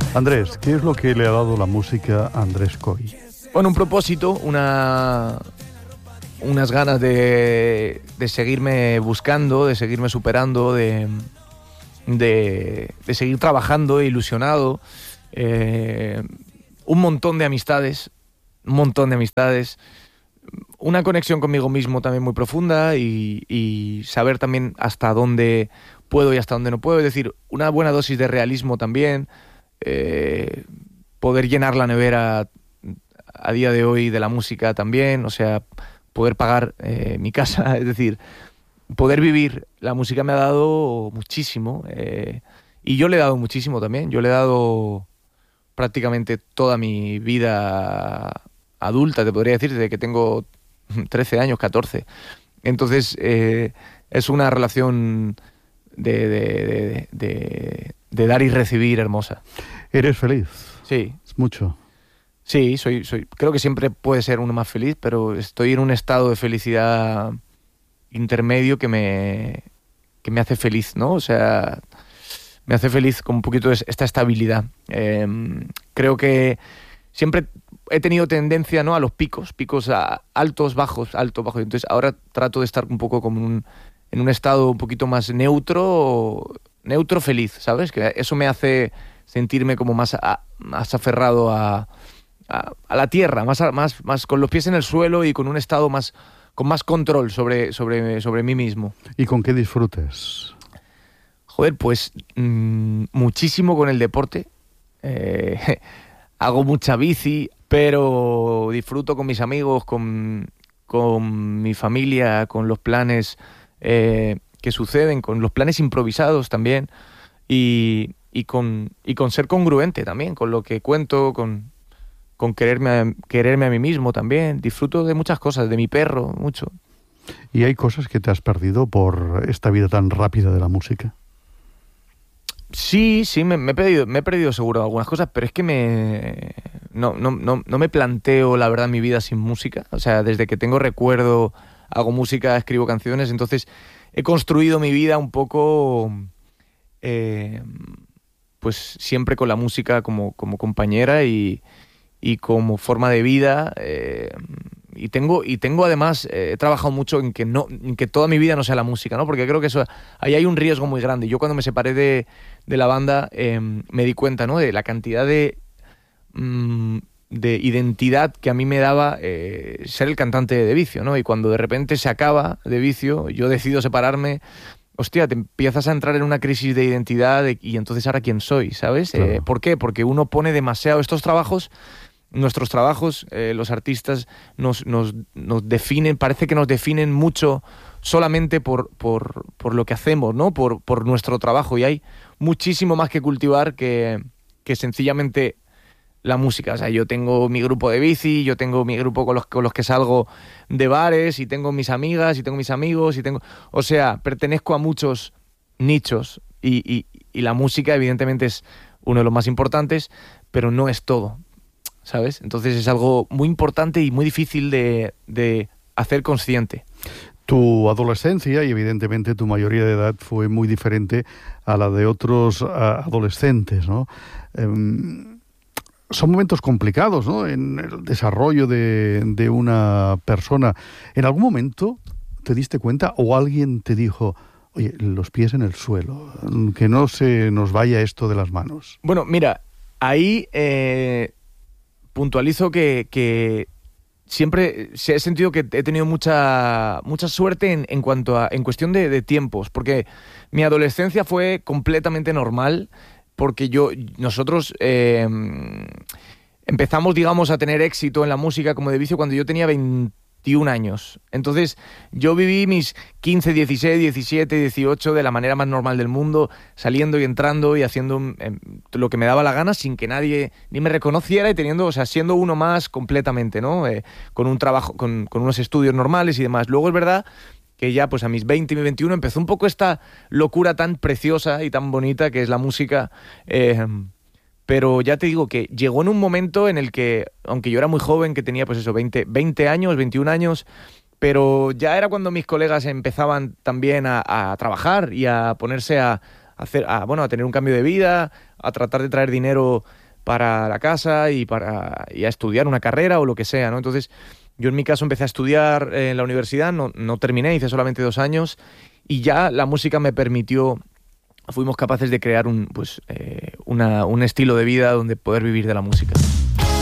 Andrés, ¿qué es lo que le ha dado la música a Andrés Coy? Bueno, un propósito, unas ganas de seguirme buscando, de seguirme superando, de seguir trabajando, ilusionado, un montón de amistades, una conexión conmigo mismo también muy profunda y saber también hasta dónde puedo y hasta dónde no puedo, es decir, una buena dosis de realismo también, poder llenar la nevera a día de hoy de la música también, o sea, poder pagar mi casa, es decir, poder vivir. La música me ha dado muchísimo y yo le he dado muchísimo también. Yo le he dado prácticamente toda mi vida adulta, te podría decir, desde que tengo 13 años, 14. Entonces es una relación de dar y recibir hermosa. ¿Eres feliz? Sí. Es mucho. Sí, creo que siempre puede ser uno más feliz, pero estoy en un estado de felicidad intermedio que me hace feliz, ¿no? O sea, me hace feliz con un poquito de esta estabilidad. Creo que siempre he tenido tendencia, ¿no?, a los picos altos, bajos, altos, bajos. Entonces ahora trato de estar un poco como en un estado un poquito más neutro, feliz, ¿sabes? Que eso me hace sentirme como más aferrado a la tierra, más con los pies en el suelo y con un estado con más control sobre mí mismo. ¿Y con qué disfrutes? Joder, pues muchísimo con el deporte. Hago mucha bici, pero disfruto con mis amigos, con mi familia, con los planes que suceden, con los planes improvisados también y con ser congruente también, con lo que cuento, con quererme a mí mismo también. Disfruto de muchas cosas, de mi perro, mucho. ¿Y hay cosas que te has perdido por esta vida tan rápida de la música? Sí, me he perdido seguro algunas cosas, pero es que no me planteo la verdad mi vida sin música. O sea, desde que tengo recuerdo hago música, escribo canciones, entonces he construido mi vida un poco pues siempre con la música como compañera y como forma de vida, y tengo además, he trabajado mucho en que toda mi vida no sea la música, ¿no? Porque creo que ahí hay un riesgo muy grande. Yo cuando me separé de la banda me di cuenta, ¿no?, de la cantidad de identidad que a mí me daba ser el cantante de Vicio, ¿no? Y cuando de repente se acaba de Vicio, yo decido separarme. Hostia, te empiezas a entrar en una crisis de identidad y entonces ¿ahora quién soy? ¿Sabes? Claro. ¿Por qué? Porque uno pone demasiado estos trabajos. Nuestros trabajos, los artistas, nos definen, parece que nos definen mucho solamente por lo que hacemos, ¿no? Por nuestro trabajo, y hay muchísimo más que cultivar que sencillamente la música. O sea, yo tengo mi grupo de bici, yo tengo mi grupo con los que salgo de bares, y tengo mis amigas, y tengo mis amigos, o sea, pertenezco a muchos nichos, y la música evidentemente es uno de los más importantes, pero no es todo, ¿sabes? Entonces es algo muy importante y muy difícil de hacer consciente. Tu adolescencia y evidentemente tu mayoría de edad fue muy diferente a la de otros adolescentes, ¿no? Son momentos complicados, ¿no?, en el desarrollo de una persona. ¿En algún momento te diste cuenta o alguien te dijo, oye, los pies en el suelo, que no se nos vaya esto de las manos? Bueno, mira, ahí puntualizo que siempre he sentido que he tenido mucha suerte en cuestión de tiempos, porque mi adolescencia fue completamente normal, porque nosotros empezamos, digamos, a tener éxito en la música como de Vicio cuando yo tenía 21 años. Entonces yo viví mis 15, 16, 17, 18 de la manera más normal del mundo, saliendo y entrando y haciendo lo que me daba la gana sin que nadie ni me reconociera, y teniendo, o sea, siendo uno más completamente, ¿no? Con un trabajo, con unos estudios normales y demás. Luego es verdad que ya pues a mis 20 y mis 21 empezó un poco esta locura tan preciosa y tan bonita que es la música, pero ya te digo que llegó en un momento en el que, aunque yo era muy joven, que tenía pues eso, 20 años, 21 años, pero ya era cuando mis colegas empezaban también a trabajar y a ponerse a a tener un cambio de vida, a tratar de traer dinero para la casa y a estudiar una carrera o lo que sea, ¿no? Entonces, yo en mi caso empecé a estudiar en la universidad, no terminé, hice solamente 2 años y ya la música me permitió, fuimos capaces de crear un estilo de vida donde poder vivir de la música.